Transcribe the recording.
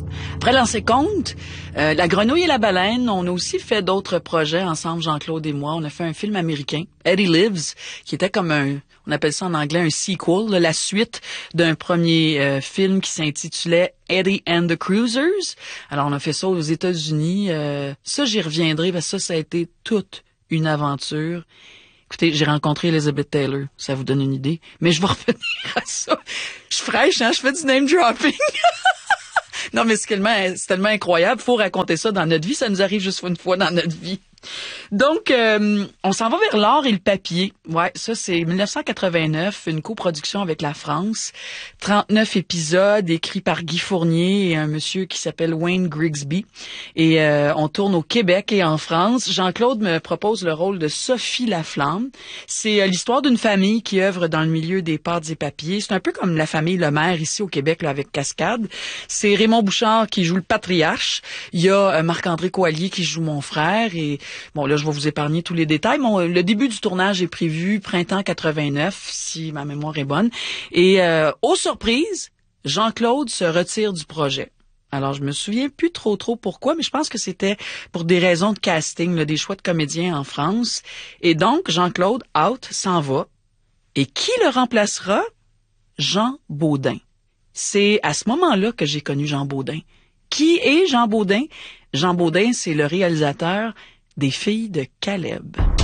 Après Lancer compte, La Grenouille et la Baleine, on a aussi fait d'autres projets ensemble, Jean-Claude et moi. On a fait un film américain, Eddie Lives, qui était comme on appelle ça en anglais un sequel, la suite d'un premier film qui s'intitulait Eddie and the Cruisers. Alors, on a fait ça aux États-Unis. Ça, j'y reviendrai parce que ça a été toute une aventure. Écoutez, j'ai rencontré Elizabeth Taylor, ça vous donne une idée. Mais je vais revenir à ça. Je suis fraîche, hein? Je fais du name dropping. Non, mais c'est tellement incroyable. Faut raconter ça dans notre vie. Ça nous arrive juste une fois dans notre vie. Donc, on s'en va vers l'art et le papier. Ouais, ça, c'est 1989, une coproduction avec la France. 39 épisodes écrits par Guy Fournier et un monsieur qui s'appelle Wayne Grigsby. Et on tourne au Québec et en France. Jean-Claude me propose le rôle de Sophie Laflamme. C'est l'histoire d'une famille qui œuvre dans le milieu des pâtes et papiers. C'est un peu comme la famille Lemaire ici au Québec là, avec Cascade. C'est Raymond Bouchard qui joue le patriarche. Il y a Marc-André Coallier qui joue mon frère. Et bon, là, je vais vous épargner tous les détails. Le début du tournage est prévu printemps 89, si ma mémoire est bonne. Et aux surprises, Jean-Claude se retire du projet. Alors, je me souviens plus trop pourquoi, mais je pense que c'était pour des raisons de casting, là, des choix de comédiens en France. Et donc, Jean-Claude, out, s'en va. Et qui le remplacera? Jean Beaudin. C'est à ce moment-là que j'ai connu Jean Beaudin. Qui est Jean Beaudin? Jean Beaudin, c'est le réalisateur des Filles de Caleb.